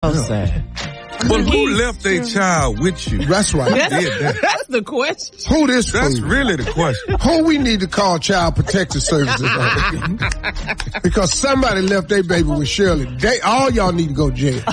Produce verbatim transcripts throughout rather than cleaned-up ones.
So sad. But who left their child with you? That's right. Who did that? That's the question. Who this That's for? really the question. Who we need to call Child Protective Services on? Because somebody left their baby with Shirley. They, all y'all need to go to jail.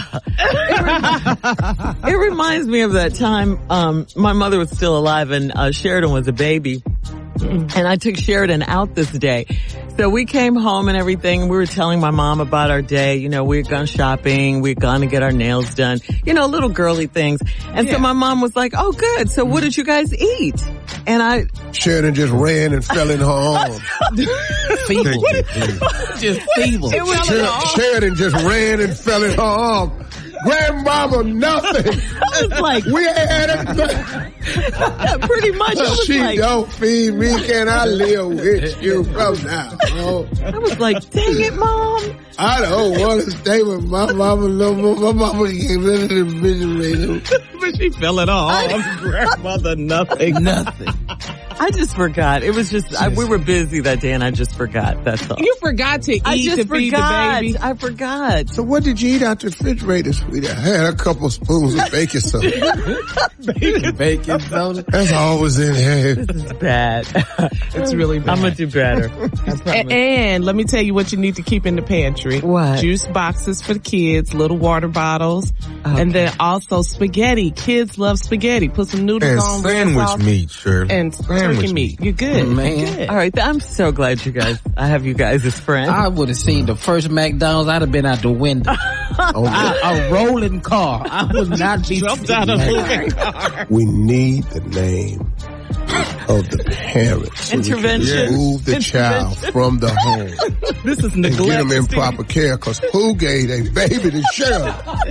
It reminds me of that time, um, my mother was still alive and, uh, Sheridan was a baby. And I took Sheridan out this day. So we came home and everything. We were telling my mom about our day. You know, we had gone shopping. We had gone to get our nails done. You know, little girly things. And yeah. So my mom was like, oh, good. So what did you guys eat? And I... Sheridan just ran and fell in her arms. Feeble. Just feeble. It was Sher- Sheridan just ran and fell in her arms. Grandmama, nothing. I was like, we ain't had anything. Pretty much. I was she like, don't feed me. Can I live with you from now? Oh. I was like, dang it, Mom. I don't want to stay with my mama no more. My mama get rid of the refrigerator. But she fell it all. Grandmother, nothing. Nothing. I just forgot. It was just, I, we were busy that day and I just forgot. That's all. You forgot to eat I just to feed forgot. the baby? I forgot. So what did you eat out the refrigerator, sweetie? I had a couple spoons of baking soda. bacon, bacon soda? That's all was in here. This is bad. It's really bad. I'm going to do better. And, and let me tell you what you need to keep in the pantry. What? Juice boxes for the kids, little water bottles, okay. And then also spaghetti. Kids love spaghetti. Put some noodles and on. Sandwich meat, Shirley. And turkey meat. You're good. Man. You're good. All right. I'm so glad you guys, I have you guys as friends. I would have seen the first McDonald's. I'd have been out the window. Oh, a, a rolling car. I would not be jumped out of a moving car. We need the name of the parents. So Intervention. Move the child from the home. This is neglect. And get them in proper care, because who gave a baby to Shirley?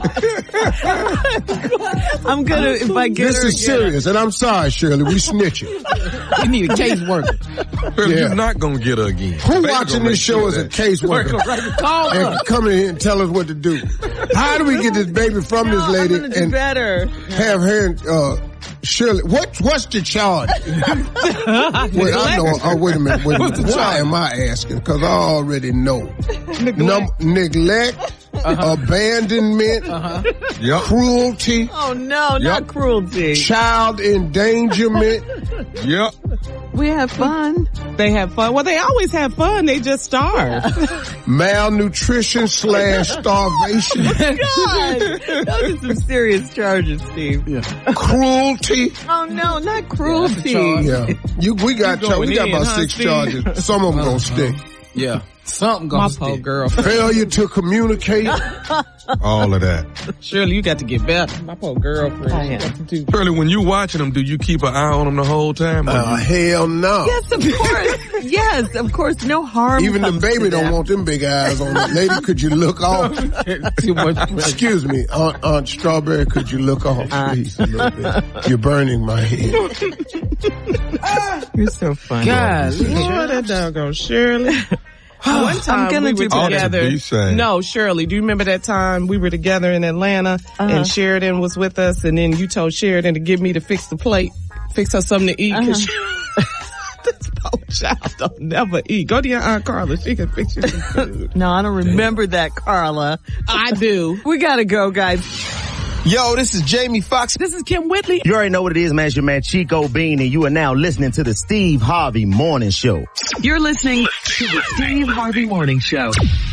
I'm gonna, if I get This her is again, serious, and I'm sorry, Shirley, we snitching. You need a caseworker. Shirley, Yeah. You're not gonna get her again. Who Baby watching gonna this show make as sure a caseworker? Call And her. come in here and tell us what to do. How do we get this baby from no, this lady I'm gonna do and better. have her, uh, Shirley, what, what's the charge? Wait, I know, oh, wait a minute, wait a minute. Why am I asking? Because I already know. Neglect. Num- neglect, uh-huh. abandonment, uh-huh. Yep. cruelty, Oh no, not Yep. cruelty. child endangerment. Yep. We have fun. They have fun. Well, they always have fun. They just starve. Malnutrition slash starvation. God, those are some serious charges, Steve. Yeah. Cruelty. Oh no, not cruelty. Yeah. You, we got, You char- we got going about in, huh, six Steve? charges. Some of them gonna stick. Yeah. Something My gonna poor stick. girl. Failure to communicate. All of that. Shirley, you got to get better. My poor girlfriend. I She am. got to do. Shirley, when you watching them, do you keep an eye on them the whole time? Or Uh, you- hell no. Yes, of course. Yes, of course. No harm. Even the comes baby to don't them. want them big eyes on it. Lady, could you look off? Too much pressure. Excuse me, Aunt, Aunt Strawberry, could you look off, please, a little bit? You're burning my head. You're so funny. God, Oh, that doggone Shirley. One time gonna we do were better. together. Ought to be saying. No, Shirley, do you remember that time we were together in Atlanta Uh-huh. and Sheridan was with us, and then you told Sheridan to give me to fix the plate, fix her something to eat, because this poor child don't never eat. Go to your Aunt Carla. She can fix you some food. No, I don't remember that, Carla. I do. We gotta go, guys. Yo, this is Jamie Foxx. This is Kim Whitley. You already know what it is, man. It's your man Chico Bean, and you are now listening to the Steve Harvey Morning Show. You're listening to the Steve Harvey Morning Show.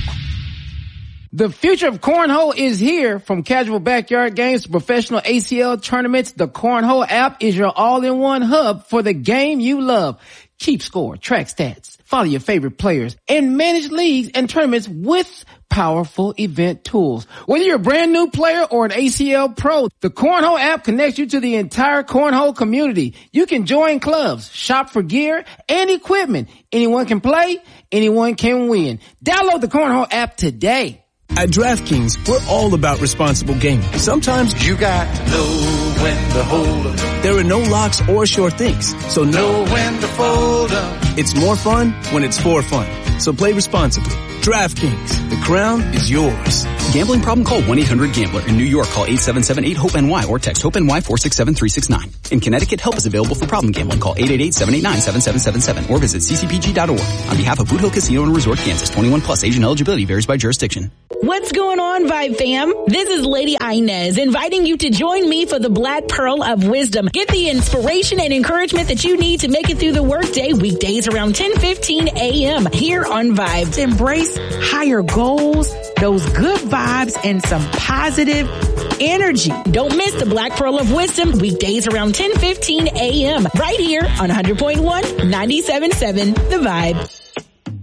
The future of cornhole is here. From casual backyard games to professional A C L tournaments, the Cornhole app is your all-in-one hub for the game you love. Keep score, track stats, follow your favorite players, and manage leagues and tournaments with powerful event tools. Whether you're a brand new player or an A C L pro, the Cornhole app connects you to the entire Cornhole community. You can join clubs, shop for gear and equipment. Anyone can play, anyone can win. Download the Cornhole app today. At DraftKings, we're all about responsible gaming. Sometimes you got to know when to hold up. There are no locks or sure things, so know when to fold up. It's more fun when it's for fun. So play responsibly. DraftKings, the crown is yours. Gambling problem? Call one eight hundred gambler. In New York, call eight seven seven eight hope N Y or text HOPE-NY four six seven three six nine. In Connecticut, help is available for problem gambling. Call eight eight eight seven eight nine seven seven seven seven or visit c c p g dot org. On behalf of Boot Hill Casino and Resort, Kansas, twenty-one plus, age and eligibility varies by jurisdiction. What's going on, Vibe fam? This is Lady Inez inviting you to join me for the Black Pearl of Wisdom. Get the inspiration and encouragement that you need to make it through the workday weekdays around ten fifteen a.m. here on Vibe. Embrace higher goals, those good vibes, and some positive energy. Don't miss the Black Pearl of Wisdom weekdays around ten fifteen a.m. right here on one hundred point one, ninety-seven point seven The Vibe.